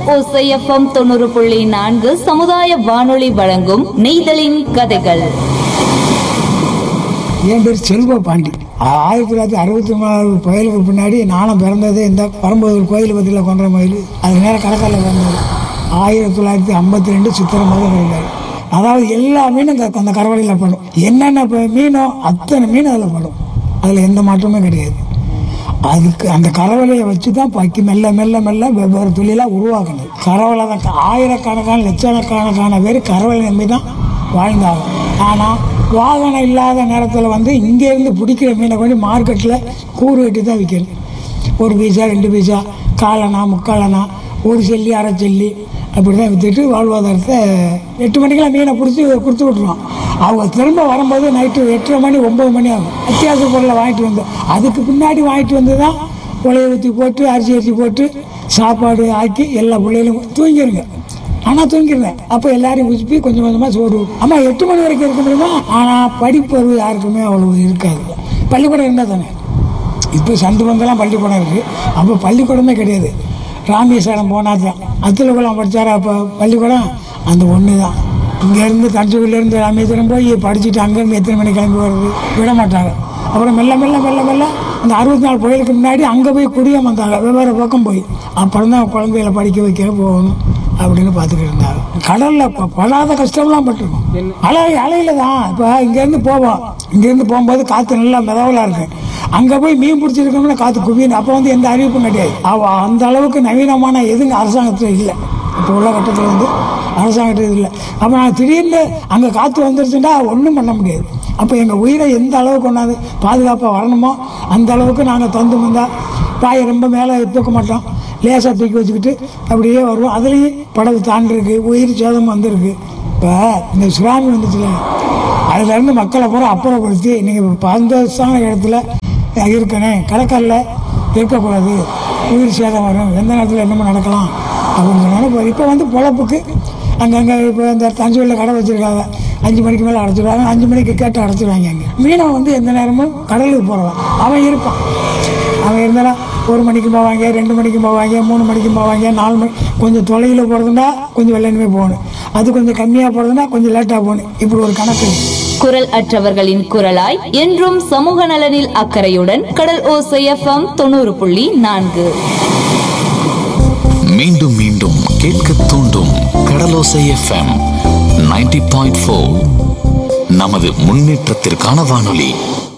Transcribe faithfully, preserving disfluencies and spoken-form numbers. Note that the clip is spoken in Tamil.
ஓசை எஃப்எம் தொண்ணூறு புள்ளி நான்கு சமுதாய வானொலி வழங்கும் நெய்தலின் கதைகள். என் பேர் செல்வ பாண்டி. ஆயிரத்தி தொள்ளாயிரத்தி அறுபத்தி மூணாவது கோயிலுக்கு பின்னாடி நானும் பிறந்தது இந்த பரம்பூர் கோயில் பற்றியில் கொன்ற மயில். அது நேரம் கடற்கரையில் பிறந்தது. ஆயிரத்தி தொள்ளாயிரத்தி ஐம்பத்தி ரெண்டு சித்திரை மாதம் பிறந்தார். அதாவது எல்லா மீனும் அந்த கரவலையில் படும். என்னென்ன மீனோ அத்தனை மீன் அதில் படும். அதில் எந்த மாற்றமும் கிடையாது. அதுக்கு அந்த கரவலையை வச்சு தான் பக்கி மெல்ல மெல்ல மெல்ல வெவ்வேறு தொழிலாக உருவாக்கணும். கரவலை தான் ஆயிரக்கணக்கான லட்சக்கணக்கான பேர் கரவலை நம்பி தான் வாழ்ந்தாகும். ஆனால் வாகனம் இல்லாத நேரத்தில் வந்து இங்கேருந்து பிடிக்கிற மீனை கொண்டு மார்க்கெட்டில் கூறு கட்டி தான் விற்கணும். ஒரு பீஸா ரெண்டு பீஸா காலனா முக்காலனா ஒரு செல்லி அரை செல்லி அப்படி தான் விற்றுட்டு வாழ்வாதாரத்தை எட்டு மணிக்கெல்லாம் மீனை பிடிச்சி கொடுத்து விட்ருவோம். அவங்க திரும்ப வரும்போது நைட்டு எட்டரை மணி ஒம்பது மணி ஆகும். அத்தியாவசிய பொருளை வாங்கிட்டு வந்தோம். அதுக்கு பின்னாடி வாங்கிட்டு வந்து தான் உலையை ஊற்றி போட்டு அரிசி அரிசி போட்டு சாப்பாடு ஆக்கி எல்லா பிள்ளைகளும் தூங்கிடுங்க. ஆனால் தூங்கிடுறேன். அப்போ எல்லாரையும் உசுப்பி கொஞ்சம் கொஞ்சமாக சோறு. ஆமாம் எட்டு மணி வரைக்கும் இருக்க முடியுமா? ஆனால் படிப்பறிவு யாருக்குமே அவ்வளோ இருக்காது. பள்ளிக்கூடம் இருந்தால் தானே. இப்போ சந்து பந்தெல்லாம் பள்ளிக்கூடம் இருக்குது. அப்போ பள்ளிக்கூடமே கிடையாது. ராமேஸ்வரம் போனால் தான் அத்துலகுளம் படித்தாரா அப்போ பள்ளிக்கூடம் அந்த ஒன்று தான். இங்கேருந்து தஞ்சாவூர்லேருந்து ராமேஸ்வரம் போய் படிச்சுட்டு அங்கேருந்து எத்தனை மணி கிளம்பி வர்றது விட மாட்டாங்க. அப்புறம் மெல்ல மெல்ல மெல்ல மெல்ல அந்த அறுபத்தி நாலு கோயிலுக்கு முன்னாடி அங்கே போய் குடியே வந்தாங்க. வெவ்வேறு பக்கம் போய் அப்புறம் தான் குழந்தைகளை படிக்க வைக்க போகணும் அப்படின்னு பார்த்துக்கிட்டு இருந்தாங்க. கடலில் படாத கஷ்டம்லாம் பட்டிருக்கோம். அலை அலையில தான். இப்போ இங்கேருந்து போவோம். இங்கேருந்து போகும்போது காற்று நல்லா மிதவலாக இருக்கு. அங்கே போய் மீன் பிடிச்சிருக்கோம்னா காற்று குவியணும். அப்போ வந்து எந்த அறிவிப்பும் கிடையாது. அந்த அளவுக்கு நவீனமான எதுங்க அரசாங்கத்தில் இல்லை. இப்போ உள்ள கட்டத்தில் வந்து அரசாங்கத்தில் இல்லை. அப்போ நான் திடீர்னு அங்கே காற்று வந்துருச்சுன்னா ஒன்றும் பண்ண முடியாது. அப்போ எங்கள் உயிரை எந்த அளவுக்கு கொண்டாந்து பாதுகாப்பாக வரணுமோ அந்த அளவுக்கு நாங்கள் தந்து வந்தால் பாயை ரொம்ப மேலே தூக்க மாட்டோம். லேசாக தூக்கி வச்சுக்கிட்டு அப்படியே வருவோம். அதுலேயும் படகு தாண்டிருக்கு, உயிர் சேதம் வந்துருக்கு. இப்போ இந்த சுறாமி வந்துச்சுல, அதுலேருந்து மக்களை பூரா அப்புறப்படுத்தி நீங்கள் பாதுகாப்பான இடத்துல இருக்கணும், கடற்கரையில் இருக்கக்கூடாது, உயிர் சேதம் வரும், எந்த நேரத்தில் என்னமோ நடக்கலாம் அப்படின்னு சொன்னாலும் இப்போ வந்து பொழப்புக்கு அங்கங்கே இப்போ இந்த தஞ்சாவூரில் கடை வச்சுருக்காங்க. அஞ்சு மணிக்கு மேலே அடைச்சிடுவாங்க. அஞ்சு மணிக்கு கேட்டு அடைச்சிடுவாங்க. அங்கே மீனவன் வந்து எந்த நேரமும் கடலுக்கு போகிறவன் அவன் இருப்பான். அவன் இருந்தாலும் ஒரு மணிக்கு போவாங்க, ரெண்டு மணிக்கு போவாங்க, மூணு மணிக்கு போவாங்க, நாலு மணி. கொஞ்சம் தொலைவில் போகிறதுனா கொஞ்சம் வெள்ளனுமே போகணும். அது கொஞ்சம் கம்மியாக போகிறதுனா கொஞ்சம் லேட்டாக போகணும். இப்படி ஒரு கணக்கு. குரல் அற்றவர்களின் குரலாய் என்றும் சமூக நலனில் அக்கறையுடன் கடல் ஓசை எஃப்எம் தொண்ணூறு புள்ளி நான்கு. மீண்டும் மீண்டும் கேட்க தூண்டும் கடலோசை எஃப்எம் நைன்டி பாயிண்ட் ஃபோர் நமது முன்னேற்றத்திற்கான வானொலி.